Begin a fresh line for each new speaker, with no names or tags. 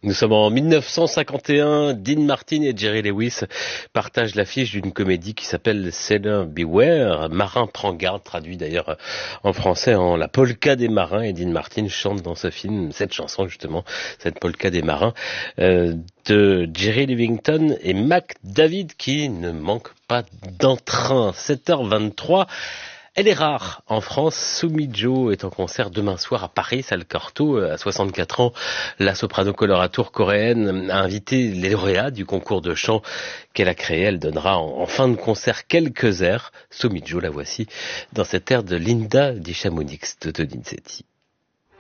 Nous sommes en 1951, Dean Martin et Jerry Lewis partagent l'affiche d'une comédie qui s'appelle Sailor Beware, Marin prend garde, traduit d'ailleurs en français en La polka des marins, et Dean Martin chante dans ce film cette chanson justement, cette polka des marins de Jerry Livington et Mac David qui ne manque pas d'entrain. 7h23. Elle est rare en France. Soumi Jo est en concert demain soir à Paris, salle Cortot. À 64 ans, la soprano coloratour coréenne a invité les lauréats du concours de chant qu'elle a créé. Elle donnera en fin de concert quelques airs. Soumi Jo, la voici dans cette air de Linda Di Chamonix de Donizetti.